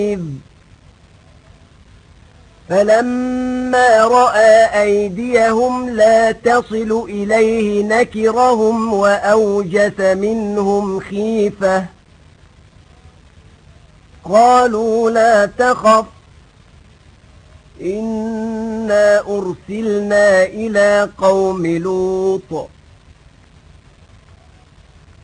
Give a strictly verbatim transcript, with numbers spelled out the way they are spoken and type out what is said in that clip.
فلما رأى أيديهم لا تصل إليه نكرهم وأوجس منهم خيفة قالوا لا تخف إنا أرسلنا إلى قوم لوط